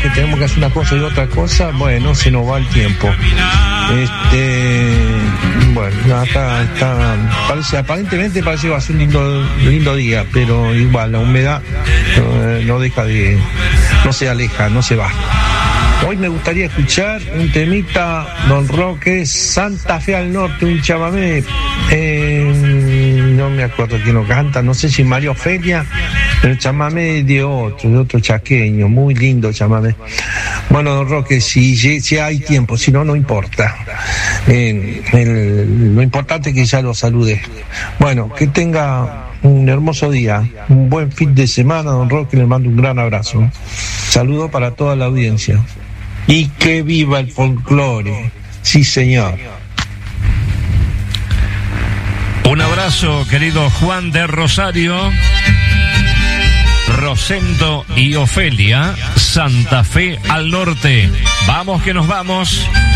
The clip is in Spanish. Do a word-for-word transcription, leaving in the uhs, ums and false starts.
que tenemos que hacer una cosa y otra cosa, bueno, se nos va el tiempo. Este, bueno, acá está, parece, aparentemente parece que va a ser un lindo, lindo día, pero igual la humedad no, no deja de, no se aleja, no se va. Hoy me gustaría escuchar un temita, Don Roque, Santa Fe al Norte, un chamamé, eh, no me acuerdo quién lo canta, no sé si María Ofelia, pero el chamamé de otro, de otro chaqueño, muy lindo chamamé. Bueno, Don Roque, si, si hay tiempo, si no, no importa. Eh, el, lo importante es que ya lo salude. Bueno, que tenga un hermoso día, un buen fin de semana, Don Roque, le mando un gran abrazo. Saludo para toda la audiencia. Y que viva el folclore. Sí, señor. Un abrazo, querido Juan de Rosario. Rosendo y Ofelia, Santa Fe al Norte. Vamos que nos vamos.